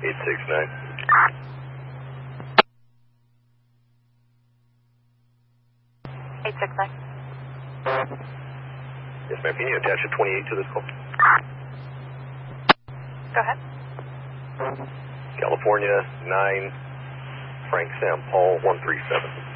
869. Yes, ma'am. Can you attach a 28 to this call? Go ahead. California 9, Frank Sam Paul 137.